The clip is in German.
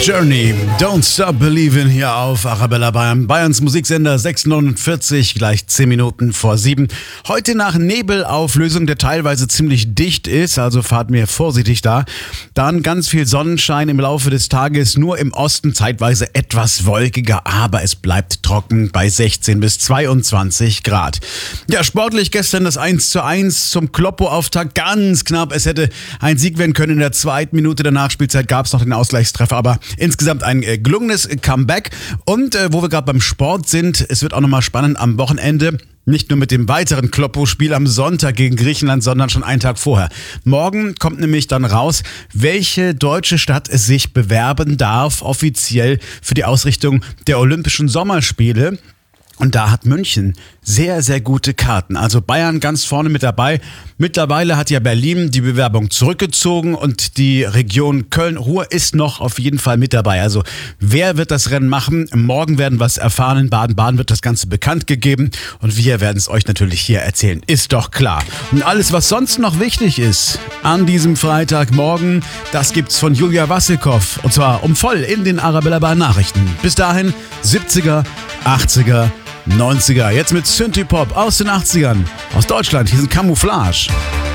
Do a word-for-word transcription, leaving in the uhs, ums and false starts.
Journey, Don't Stop Believin' hier auf Arabella Bayern. Bayerns Musiksender sechs neunundvierzig, gleich zehn Minuten vor sieben. Heute nach Nebelauflösung, der teilweise ziemlich dicht ist, also fahrt mir vorsichtig da. Dann ganz viel Sonnenschein im Laufe des Tages, nur im Osten zeitweise etwas wolkiger, aber es bleibt trocken bei sechzehn bis zweiundzwanzig Grad. Ja, sportlich gestern das eins zu eins zum Kloppo-Auftakt, ganz knapp. Es hätte ein Sieg werden können. In der zweiten Minute der Nachspielzeit gab es noch den Ausgleichstreffer, aber insgesamt ein äh, gelungenes Comeback. Und äh, wo wir gerade beim Sport sind, es wird auch nochmal spannend am Wochenende. Nicht nur mit dem weiteren Kloppo-Spiel am Sonntag gegen Griechenland, sondern schon einen Tag vorher. Morgen kommt nämlich dann raus, welche deutsche Stadt es sich bewerben darf, offiziell für die Ausrichtung der Olympischen Sommerspiele. Und da hat München sehr, sehr gute Karten. Also Bayern ganz vorne mit dabei. Mittlerweile hat ja Berlin die Bewerbung zurückgezogen und die Region Köln-Ruhr ist noch auf jeden Fall mit dabei. Also wer wird das Rennen machen? Morgen werden wir es erfahren. In Baden-Baden wird das Ganze bekannt gegeben und wir werden es euch natürlich hier erzählen. Ist doch klar. Und alles, was sonst noch wichtig ist an diesem Freitagmorgen, das gibt's von Julia Wassilkow. Und zwar um voll in den Arabella Bayern Nachrichten. Bis dahin siebziger, achtziger, neunziger, jetzt mit Synthie-Pop aus den achtzigern. Aus Deutschland, hier sind Camouflage.